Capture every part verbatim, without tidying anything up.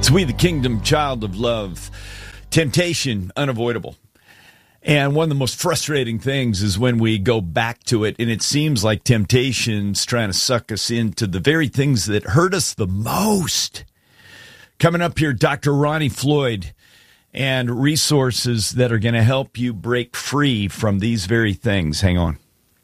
It's We the Kingdom, Child of Love. Temptation, unavoidable. And one of the most frustrating things is when we go back to it, and it seems like temptation's trying to suck us into the very things that hurt us the most. Coming up here, Doctor Ronnie Floyd, and resources that are going to help you break free from these very things. Hang on.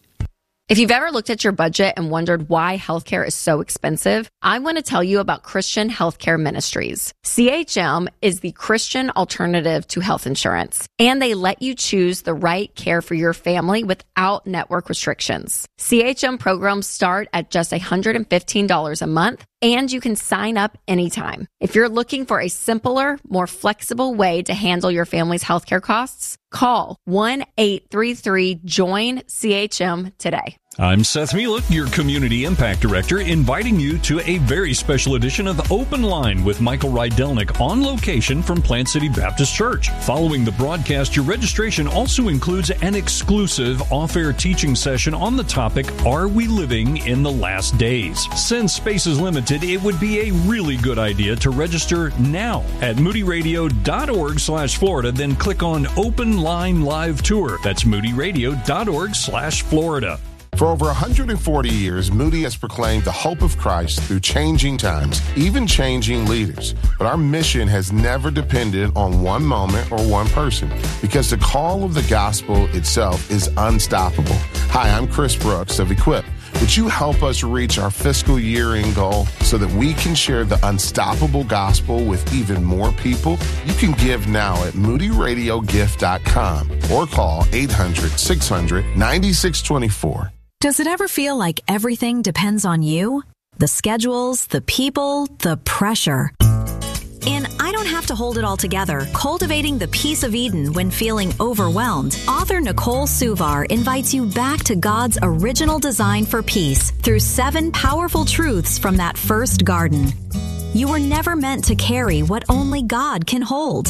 If you've ever looked at your budget and wondered why healthcare is so expensive, I want to tell you about Christian Healthcare Ministries. C H M is the Christian alternative to health insurance, and they let you choose the right care for your family without network restrictions. C H M programs start at just one hundred fifteen dollars a month, and you can sign up anytime. If you're looking for a simpler, more flexible way to handle your family's healthcare costs, call one eight three three join C H M today. I'm Seth Mielek, your Community Impact Director, inviting you to a very special edition of Open Line with Michael Rydelnik on location from Plant City Baptist Church. Following the broadcast, your registration also includes an exclusive off-air teaching session on the topic, Are We Living in the Last Days? Since space is limited, it would be a really good idea to register now at moodyradio.org slash Florida, then click on Open Line Live Tour. That's moodyradio.org slash Florida. For over one hundred forty years, Moody has proclaimed the hope of Christ through changing times, even changing leaders. But our mission has never depended on one moment or one person, because the call of the gospel itself is unstoppable. Hi, I'm Chris Brooks of Equip. Would you help us reach our fiscal year-end goal so that we can share the unstoppable gospel with even more people? You can give now at moody radio gift dot com or call eight hundred, six hundred, nine six two four. Does it ever feel like everything depends on you? The schedules, the people, the pressure. In I Don't Have to Hold It All Together, Cultivating the Peace of Eden When Feeling Overwhelmed, author Nicole Suvar invites you back to God's original design for peace through seven powerful truths from that first garden. You were never meant to carry what only God can hold.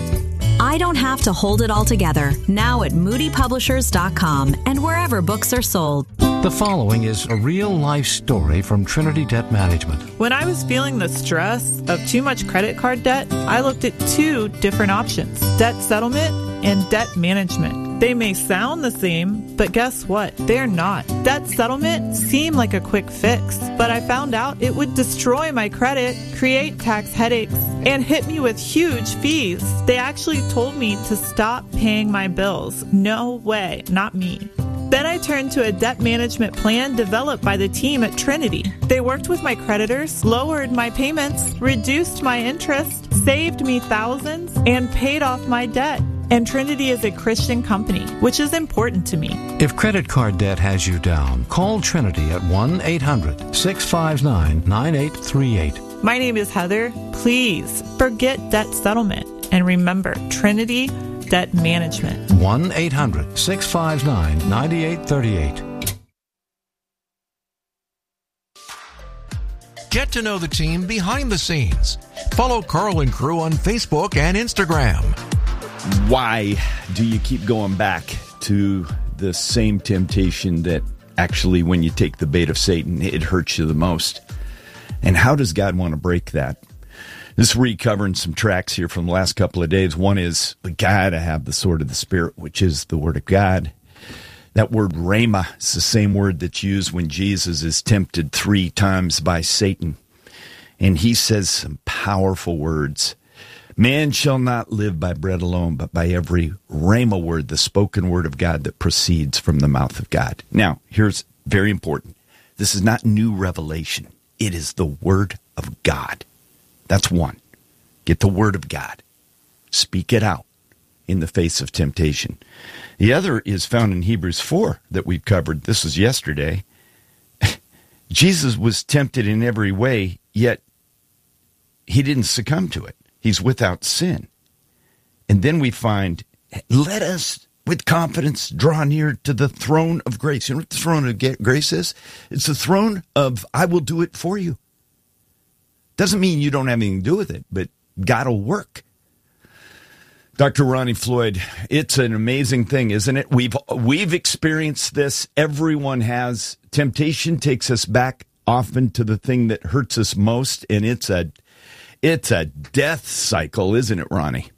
I Don't Have to Hold It All Together, now at moody publishers dot com and wherever books are sold. The following is a real-life story from Trinity Debt Management. When I was feeling the stress of too much credit card debt, I looked at two different options, debt settlement and debt management. They may sound the same, but guess what? They're not. Debt settlement seemed like a quick fix, but I found out it would destroy my credit, create tax headaches, and hit me with huge fees. They actually told me to stop paying my bills. No way, not me. Then I turned to a debt management plan developed by the team at Trinity. They worked with my creditors, lowered my payments, reduced my interest, saved me thousands, and paid off my debt. And Trinity is a Christian company, which is important to me. If credit card debt has you down, call Trinity at one eight hundred, six five nine, nine eight three eight. My name is Heather. Please forget debt settlement and remember Trinity Debt Management. one eight hundred, six five nine, nine eight three eight. Get to know the team behind the scenes. Follow Carl and Crew on Facebook and Instagram. Why do you keep going back to the same temptation that actually, when you take the bait of Satan, it hurts you the most? And how does God want to break that? This is recovering some tracks here from the last couple of days. One is we got to have the sword of the Spirit, which is the Word of God. That word rhema is the same word that's used when Jesus is tempted three times by Satan. And he says some powerful words. Man shall not live by bread alone, but by every rhema word, the spoken word of God that proceeds from the mouth of God. Now, here's very important. This is not new revelation. It is the Word of God. That's one. Get the Word of God. Speak it out in the face of temptation. The other is found in Hebrews four that we've covered. This was yesterday. Jesus was tempted in every way, yet he didn't succumb to it. He's without sin. And then we find, let us with confidence draw near to the throne of grace. You know what the throne of grace is? It's the throne of, I will do it for you. Doesn't mean you don't have anything to do with it, but God will work. Doctor Ronnie Floyd, it's an amazing thing, isn't it? We've we've experienced this. Everyone has. Temptation takes us back often to the thing that hurts us most, and it's a It's a death cycle, isn't it, Ronnie?